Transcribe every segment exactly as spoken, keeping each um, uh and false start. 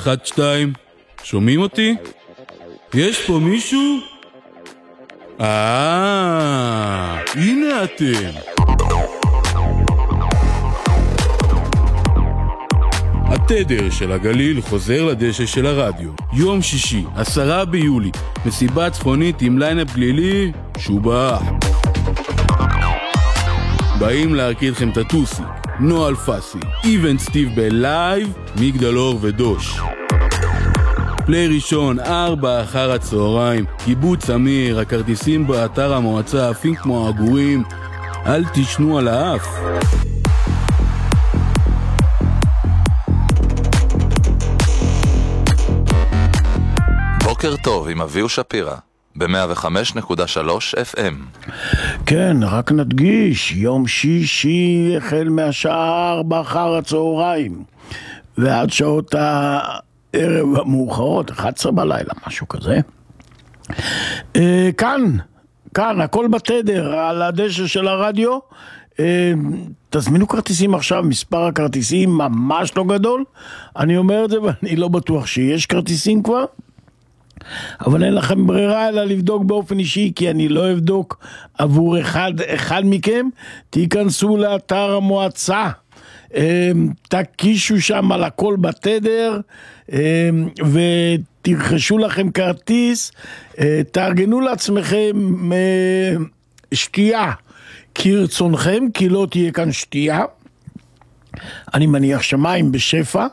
אחת, שתיים, שומעים אותי? יש פה מישהו? אה, הנה אתם. התדר של הגליל חוזר לדשא של הרדיו. יום שישי, עשרה ביולי, מסיבה צפונית עם ליינאפ גלילי, שובח. באים להרכיד לכם את הטוסי, נועל פסי, איבנט סטיב בלייב, מגדל אור ודוש. פלי ראשון, ארבע אחר הצהריים, קיבוץ אמיר, הכרטיסים באתר המועצה, עפים כמו עגורים, אל תשנו על האף. בוקר טוב עם אביהו שפירא, ב-מאה וחמש נקודה שלוש אף אם. כן, רק נדגיש, יום שישי החל מהשעה ארבע אחר הצהריים, ועד שעות הערב המאוחרות, אחת עשרה בלילה, משהו כזה. כאן, כאן, הכל בתדר, על הדשא של הרדיו. תזמינו כרטיסים עכשיו, מספר הכרטיסים ממש לא גדול. אני אומר את זה ואני לא בטוח שיש כרטיסים כבר. אבל אין לכם ברירה אלא לבדוק באופן אישי, כי אני לא אבדוק עבור אחד, אחד מכם. תיכנסו לאתר המועצה, תקישו שם על הכל בתדר, ותרכשו לכם כרטיס, תארגנו לעצמכם שתייה כרצונכם, כי לא תהיה כאן שתייה. אני מניח שמים בשפע,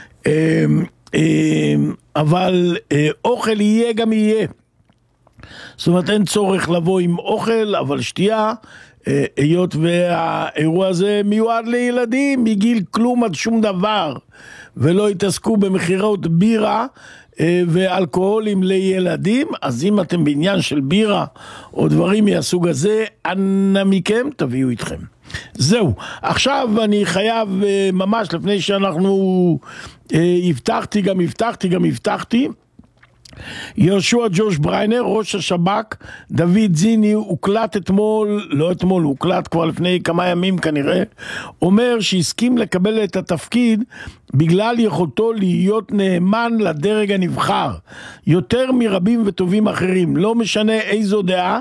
אבל אוכל יהיה גם יהיה. זאת אומרת, אין צורך לבוא עם אוכל, אבל שתייה, היות והאירוע הזה מיועד לילדים מגיל כלום עד שום דבר, ולא יתעסקו במחירות בירה ואלכוהולים לילדים. אז אם אתם בעניין של בירה או דברים מהסוג הזה, אנא מכם תביאו איתכם. זהו, עכשיו אני חייב ממש לפני שאנחנו הבטחתי גם הבטחתי גם הבטחתי יהושע ג'וש בריינר, ראש השב"כ, דוד זיני, הוקלט אתמול, לא אתמול, הוקלט כבר לפני כמה ימים כנראה, אומר שהסכים לקבל את התפקיד בגלל יכולתו להיות נאמן לדרג הנבחר, יותר מרבים וטובים אחרים, לא משנה איזו דעה.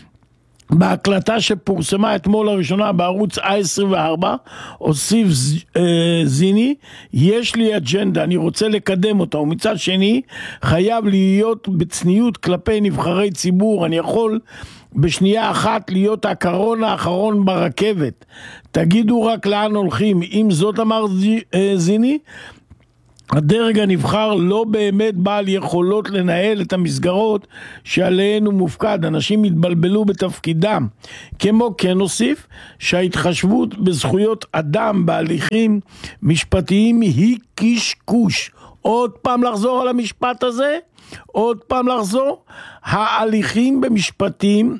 בהקלטה שפורסמה אתמול לראשונה בערוץ עשרים וארבע, הוסיף זיני, יש לי אג'נדה, אני רוצה לקדם אותה, ומצד שני חייב להיות בצניעות כלפי נבחרי ציבור. אני יכול בשנייה אחת להיות הקרון האחרון ברכבת, תגידו רק לאן הולכים. אם זאת אמר זיני, הדרג הנבחר לא באמת בעל יכולות לנהל את המסגרות שעליהן הוא מופקד. אנשים התבלבלו בתפקידם. כמו כן הוסיף שההתחשבות בזכויות אדם בהליכים משפטיים היא קשקוש. עוד פעם לחזור על המשפט הזה, עוד פעם לחזור. ההליכים במשפטים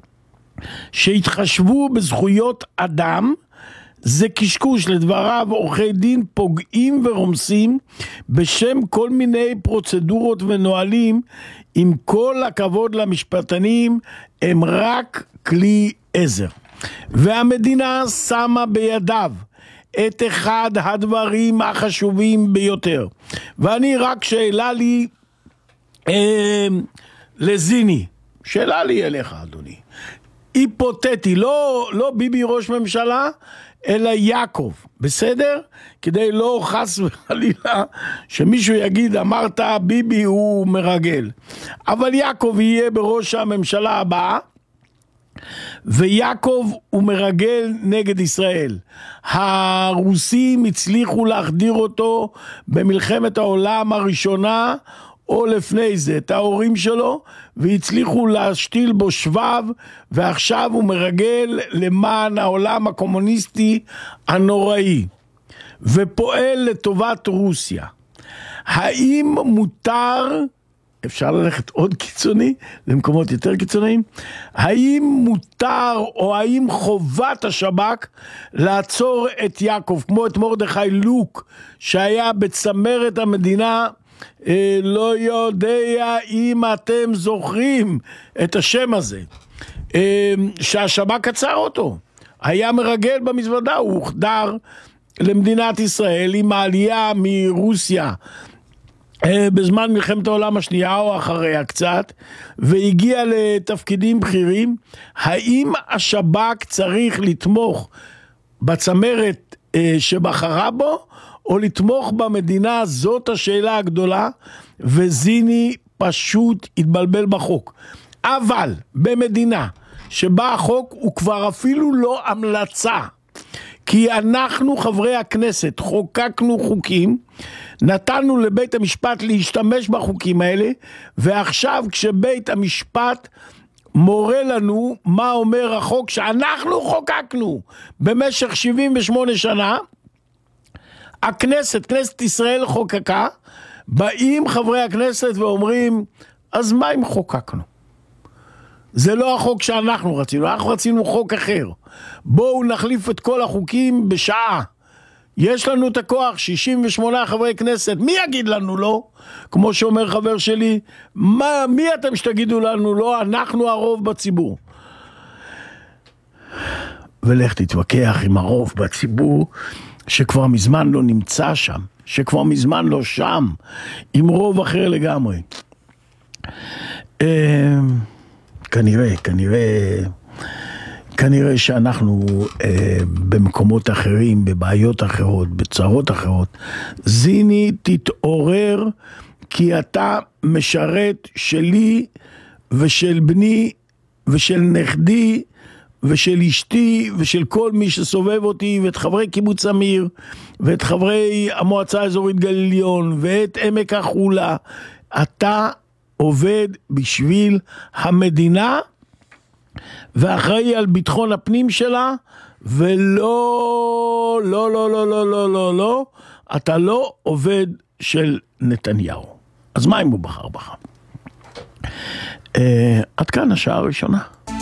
שהתחשבו בזכויות אדם זה קשקוש. לדבריו, עורכי דין פוגעים ורומסים בשם כל מיני פרוצדורות ונועלים. עם כל הכבוד למשפטנים, הם רק כלי עזר. והמדינה שמה בידיו את אחד הדברים החשובים ביותר. ואני רק שאלה לי אה, לזיני, שאלה לי אליך אדוני, היפותטי, לא, לא ביבי ראש ממשלה, אלא יעקב, בסדר? כדי לא חס וחלילה שמישהו יגיד אמרת ביבי הוא מרגל. אבל יעקב יהיה בראש הממשלה הבאה, ויעקב הוא מרגל נגד ישראל. הרוסים הצליחו להחדיר אותו במלחמת העולם הראשונה, או לפני זה, את ההורים שלו, והצליחו להשתיל בו שבב, ועכשיו הוא מרגל למען העולם הקומוניסטי הנוראי, ופועל לטובת רוסיה. האם מותר, אפשר ללכת עוד קיצוני, למקומות יותר קיצוניים, האם מותר או האם חובת השב"כ לעצור את יעקב, כמו את מרדכי לוק, שהיה בצמרת המדינה, לא יודע אם אתם זוכרים את השם הזה, שהשב"כ עצר אותו, היה מרגל במזוודה, הוא הוחדר למדינת ישראל עם העלייה מרוסיה בזמן מלחמת העולם השנייה או אחריה קצת, והגיע לתפקידים בכירים. האם השב"כ צריך לתמוך בצמרת שבחרה בו, או לתמוך במדינה? זאת השאלה הגדולה, וזיני פשוט התבלבל בחוק. אבל במדינה שבה החוק הוא כבר אפילו לא המלצה, כי אנחנו חברי הכנסת חוקקנו חוקים, נתנו לבית המשפט להשתמש בחוקים האלה, ועכשיו כשבית המשפט מורה לנו מה אומר החוק שאנחנו חוקקנו במשך שבעים ושמונה שנה, הכנסת, כנסת ישראל חוקקה, באים חברי הכנסת ואומרים, אז מה אם חוקקנו? זה לא החוק שאנחנו רצינו, אנחנו רצינו חוק אחר. בואו נחליף את כל החוקים בשעה. יש לנו את הכוח, שישים ושמונה חברי כנסת, מי יגיד לנו לא? כמו שאומר חבר שלי, מה, מי אתם שתגידו לנו לא? אנחנו הרוב בציבור. ולך תתווכח עם הרוב בציבור, שכבר מזמן לא נמצא שם, שכבר מזמן לא שם, עם רוב אחר לגמרי. כנראה, כנראה, כנראה שאנחנו אה, במקומות אחרים, בבעיות אחרות, בצרות אחרות. זיני, תתעורר, כי אתה משרת שלי ושל בני ושל נכדי ושל אשתי ושל כל מי שסובב אותי, ואת חברי קיבוץ אמיר ואת חברי המועצה האזורית גליל עליון ואת עמק החולה. אתה עובד בשביל המדינה ואחראי על ביטחון הפנים שלה, ולא, לא, לא, לא, לא, לא, לא, לא, אתה לא עובד של נתניהו. אז מה אם הוא בחר בך? אה, עד כאן השעה הראשונה.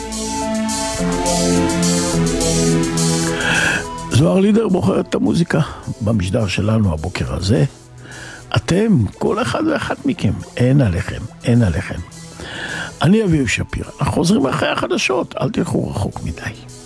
זוהר לידר בוחר את המוזיקה במשדר שלנו הבוקר הזה. אתם, כל אחד ואחת מכם, אין עליכם, אין עליכם. אני אביב שפירא, אנחנו חוזרים אחרי החדשות, אל תלכו רחוק מדי.